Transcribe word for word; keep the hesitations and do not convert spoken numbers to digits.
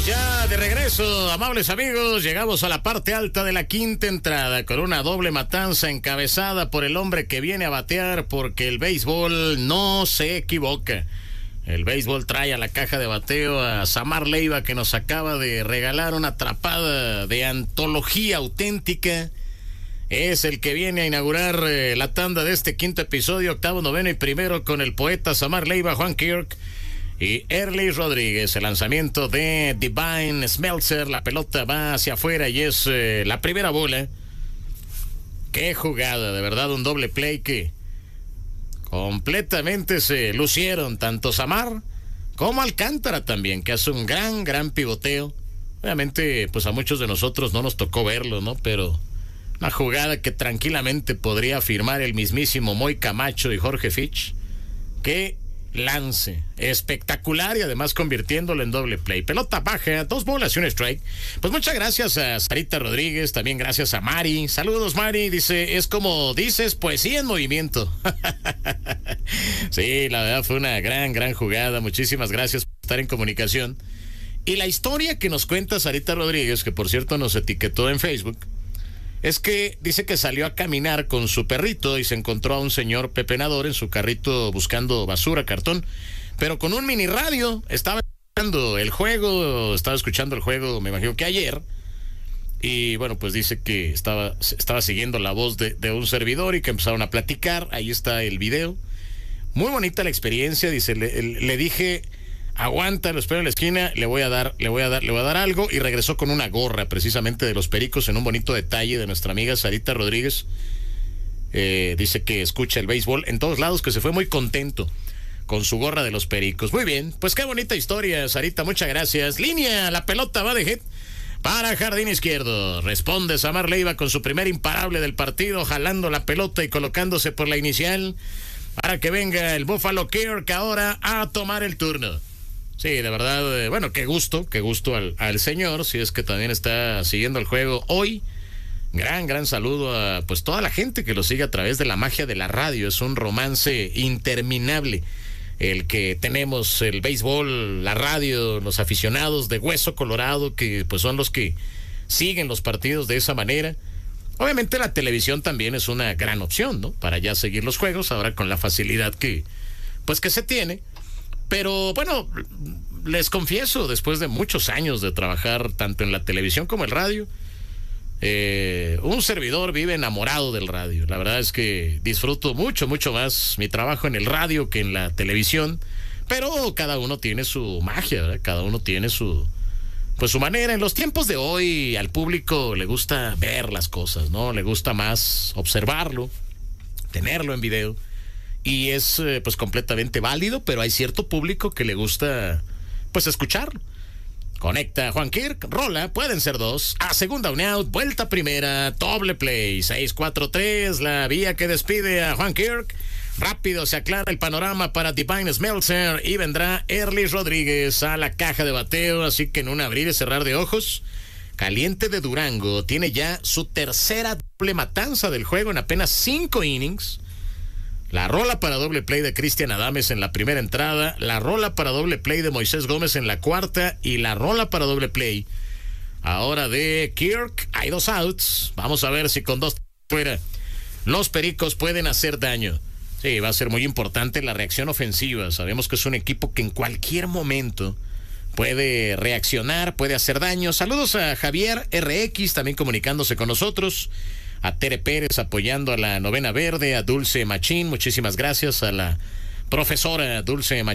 Estamos ya de regreso, amables amigos. Llegamos a la parte alta de la quinta entrada con una doble matanza encabezada por el hombre que viene a batear, porque el béisbol no se equivoca. El béisbol trae a la caja de bateo a Samar Leiva, que nos acaba de regalar una atrapada de antología auténtica. Es el que viene a inaugurar eh, la tanda de este quinto episodio, octavo, noveno y primero, con el poeta Samar Leiva, Juan Kirk y Erlis Rodríguez. El lanzamiento de Divine Smeltzer, la pelota va hacia afuera y es eh, la primera bola. Qué jugada, de verdad, un doble play que completamente se lucieron tanto Samar como Alcántara también, que hace un gran, gran pivoteo. Obviamente, pues a muchos de nosotros no nos tocó verlo, ¿no? Pero una jugada que tranquilamente podría firmar el mismísimo Moy Camacho y Jorge Fitch. Qué lance espectacular, y además convirtiéndolo en doble play. Pelota baja, dos bolas y un strike. Pues muchas gracias a Sarita Rodríguez, también gracias a Mari. Saludos, Mari. Dice, es como dices, poesía en movimiento. Sí, la verdad fue una gran, gran jugada. Muchísimas gracias por estar en comunicación. Y la historia que nos cuenta Sarita Rodríguez, que por cierto nos etiquetó en Facebook, es que dice que salió a caminar con su perrito y se encontró a un señor pepenador en su carrito buscando basura, cartón, pero con un mini radio. Estaba escuchando el juego, estaba escuchando el juego, me imagino que ayer, y bueno, pues dice que estaba, estaba siguiendo la voz de, de un servidor y que empezaron a platicar. Ahí está el video. Muy bonita la experiencia. Dice, le, le dije, aguanta, lo espero en la esquina, le voy a dar, le voy a dar, le voy a dar algo, y regresó con una gorra precisamente de los Pericos, en un bonito detalle de nuestra amiga Sarita Rodríguez. Eh, dice que escucha el béisbol en todos lados, que se fue muy contento con su gorra de los Pericos. Muy bien, pues qué bonita historia, Sarita, muchas gracias. Línea, la pelota va de hit para jardín izquierdo. Responde Samar Leiva con su primer imparable del partido, jalando la pelota y colocándose por la inicial para que venga el Buffalo Kirk ahora a tomar el turno. Sí, de verdad, eh, bueno, qué gusto, qué gusto al, al señor, si es que también está siguiendo el juego hoy. Gran, gran saludo a pues toda la gente que lo sigue a través de la magia de la radio. Es un romance interminable el que tenemos, el béisbol, la radio, los aficionados de hueso colorado, que pues son los que siguen los partidos de esa manera. Obviamente la televisión también es una gran opción, ¿no? Para ya seguir los juegos, ahora con la facilidad que pues que se tiene. Pero bueno, les confieso, después de muchos años de trabajar tanto en la televisión como en el radio, eh, un servidor vive enamorado del radio. La verdad es que disfruto mucho, mucho más mi trabajo en el radio que en la televisión. Pero cada uno tiene su magia, ¿verdad? Cada uno tiene su, pues su manera. En los tiempos de hoy al público le gusta ver las cosas, ¿no? Le gusta más observarlo, tenerlo en video. Y es eh, pues completamente válido, pero hay cierto público que le gusta pues escucharlo. Conecta Juan Kirk, rola, pueden ser dos, a segunda un out, vuelta primera, doble play, seis cuatro tres, la vía que despide a Juan Kirk. Rápido se aclara el panorama para Divine Smeltzer y vendrá Erlis Rodríguez a la caja de bateo, así que en un abrir y cerrar de ojos, Caliente de Durango tiene ya su tercera doble matanza del juego en apenas cinco innings. La rola para doble play de Cristian Adames en la primera entrada, la rola para doble play de Moisés Gómez en la cuarta y la rola para doble play ahora de Kirk. Hay dos outs. Vamos a ver si con dos fuera los Pericos pueden hacer daño. Sí, va a ser muy importante la reacción ofensiva. Sabemos que es un equipo que en cualquier momento puede reaccionar, puede hacer daño. Saludos a Javier R X también comunicándose con nosotros. A Tere Pérez apoyando a la Novena Verde, a Dulce Machín, muchísimas gracias a la profesora Dulce Machín.